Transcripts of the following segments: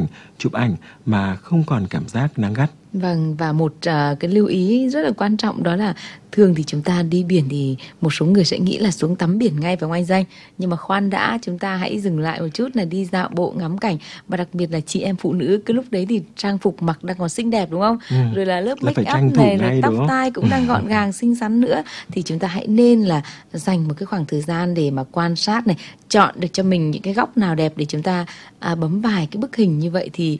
chụp ảnh mà không còn cảm giác nắng gắt. Vâng, và một cái lưu ý rất là quan trọng đó là thường thì chúng ta đi biển thì một số người sẽ nghĩ là xuống tắm biển ngay phải không anh Danh? Nhưng mà khoan đã, chúng ta hãy dừng lại một chút là đi dạo bộ ngắm cảnh. Và đặc biệt là chị em phụ nữ cái lúc đấy thì trang phục mặc đang còn xinh đẹp đúng không? Rồi là lớp make up này, rồi tóc tai cũng đang gọn gàng xinh xắn nữa. Thì chúng ta hãy nên là dành một cái khoảng thời gian để mà quan sát này, chọn được cho mình những cái góc nào đẹp để chúng ta bấm vài cái bức hình như vậy thì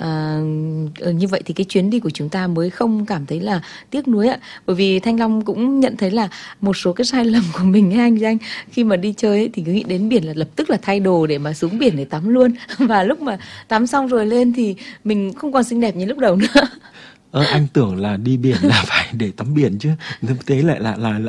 cái chuyến đi của chúng ta mới không cảm thấy là tiếc nuối ạ. Bởi vì Thanh Long cũng nhận thấy là một số cái sai lầm của mình ấy anh Danh, khi mà đi chơi ấy, thì cứ nghĩ đến biển là lập tức là thay đồ để mà xuống biển để tắm luôn. Và lúc mà tắm xong rồi lên thì mình không còn xinh đẹp như lúc đầu nữa. Anh tưởng là đi biển là phải để tắm biển chứ, thế lại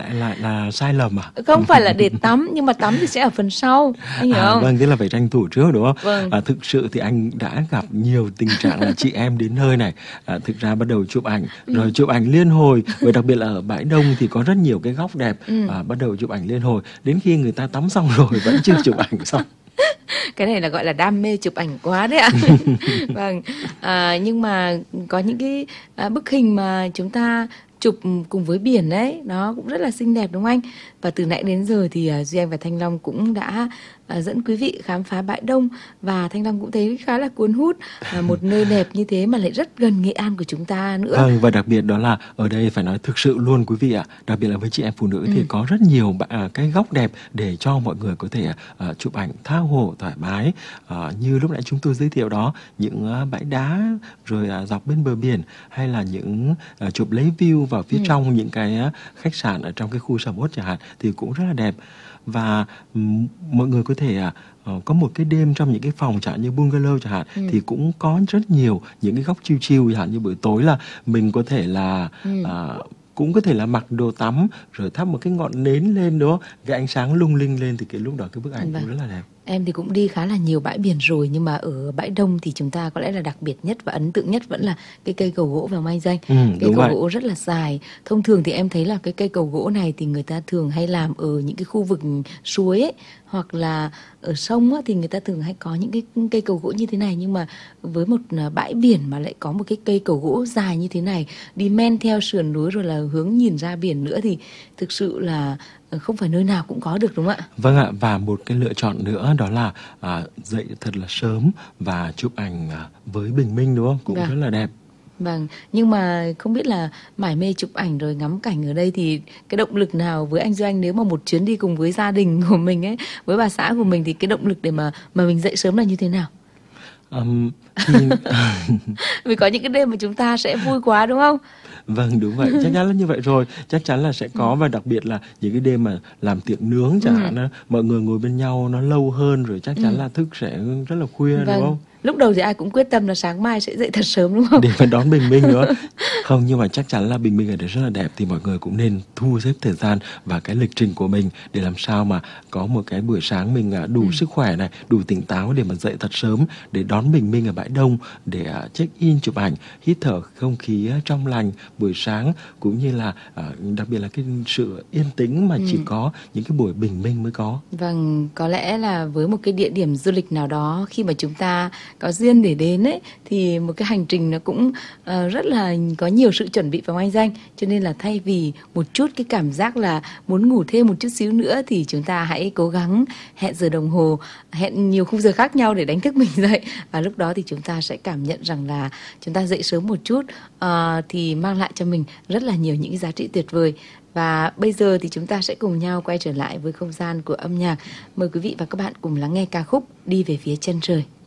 là sai lầm à? Không phải là để tắm, nhưng mà tắm thì sẽ ở phần sau, anh hiểu không? Vâng, thế là phải tranh thủ trước đúng không? Vâng. Thực sự thì anh đã gặp nhiều tình trạng là chị em đến nơi này, thực ra bắt đầu chụp ảnh, rồi chụp ảnh liên hồi, và đặc biệt là ở bãi đông thì có rất nhiều cái góc đẹp, bắt đầu chụp ảnh liên hồi, đến khi người ta tắm xong rồi vẫn chưa chụp ảnh xong. Cái này là gọi là đam mê chụp ảnh quá đấy ạ. Vâng, nhưng mà có những cái bức hình mà chúng ta chụp cùng với biển đấy, nó cũng rất là xinh đẹp đúng không anh? Và từ nãy đến giờ thì Duy Anh và Thanh Long cũng đã dẫn quý vị khám phá bãi đông, và Thanh Long cũng thấy khá là cuốn hút, một nơi đẹp như thế mà lại rất gần Nghệ An của chúng ta nữa. Vâng, và đặc biệt đó là ở đây phải nói thực sự luôn quý vị ạ, đặc biệt là với chị em phụ nữ thì có rất nhiều cái góc đẹp để cho mọi người có thể chụp ảnh tha hồ thoải mái, như lúc nãy chúng tôi giới thiệu đó, những bãi đá rồi dọc bên bờ biển, hay là những chụp lấy view vào phía trong những cái khách sạn ở trong cái khu sầm uất chẳng hạn, thì cũng rất là đẹp. Và mọi người có thể có một cái đêm trong những cái phòng chẳng hạn như bungalow chẳng hạn, thì cũng có rất nhiều những cái góc chill chill, chẳng hạn như buổi tối là mình có thể là cũng có thể là mặc đồ tắm rồi thắp một cái ngọn nến lên đó, cái ánh sáng lung linh lên, thì cái lúc đó cái bức ảnh cũng rất là đẹp. Em thì cũng đi khá là nhiều bãi biển rồi, nhưng mà ở bãi đông thì chúng ta có lẽ là đặc biệt nhất và ấn tượng nhất vẫn là cái cây cầu gỗ vào Mai Danh. Cây cầu gỗ rất là dài. Thông thường thì em thấy là cái cây cầu gỗ này thì người ta thường hay làm ở những cái khu vực suối ấy, hoặc là ở sông á, thì người ta thường hay có những cái cây cầu gỗ như thế này. Nhưng mà với một bãi biển mà lại có một cái cây cầu gỗ dài như thế này, đi men theo sườn núi rồi là hướng nhìn ra biển nữa, thì thực sự là không phải nơi nào cũng có được đúng không ạ? Vâng ạ, và một cái lựa chọn nữa đó là dậy thật là sớm và chụp ảnh với bình minh đúng không? Cũng rất là đẹp. Vâng, nhưng mà không biết là mải mê chụp ảnh rồi ngắm cảnh ở đây thì cái động lực nào với anh Duy Anh, nếu mà một chuyến đi cùng với gia đình của mình ấy, với bà xã của mình, thì cái động lực để mà mình dậy sớm là như thế nào? Vì có những cái đêm mà chúng ta sẽ vui quá đúng không? Vâng, đúng vậy, chắc chắn là như vậy rồi, chắc chắn là sẽ có. Và đặc biệt là những cái đêm mà làm tiệc nướng chẳng hạn, mọi người ngồi bên nhau nó lâu hơn, rồi chắc chắn là thức sẽ rất là khuya đúng không? Lúc đầu thì ai cũng quyết tâm là sáng mai sẽ dậy thật sớm đúng không? Để mà đón bình minh nữa. Không, nhưng mà chắc chắn là bình minh ở đây rất là đẹp, thì mọi người cũng nên thu xếp thời gian và cái lịch trình của mình để làm sao mà có một cái buổi sáng mình đủ sức khỏe này, đủ tỉnh táo để mà dậy thật sớm để đón bình minh ở bãi đông, để check in chụp ảnh, hít thở không khí trong lành buổi sáng, cũng như là đặc biệt là cái sự yên tĩnh mà chỉ có những cái buổi bình minh mới có. Vâng, có lẽ là với một cái địa điểm du lịch nào đó, khi mà chúng ta có duyên để đến ấy, thì một cái hành trình nó cũng rất là có nhiều sự chuẩn bị vào anh Danh. Cho nên là thay vì một chút cái cảm giác là muốn ngủ thêm một chút xíu nữa, thì chúng ta hãy cố gắng hẹn giờ đồng hồ, hẹn nhiều khung giờ khác nhau để đánh thức mình dậy. Và lúc đó thì chúng ta sẽ cảm nhận rằng là chúng ta dậy sớm một chút thì mang lại cho mình rất là nhiều những cái giá trị tuyệt vời. Và bây giờ thì chúng ta sẽ cùng nhau quay trở lại với không gian của âm nhạc. Mời quý vị và các bạn cùng lắng nghe ca khúc Đi về phía chân trời.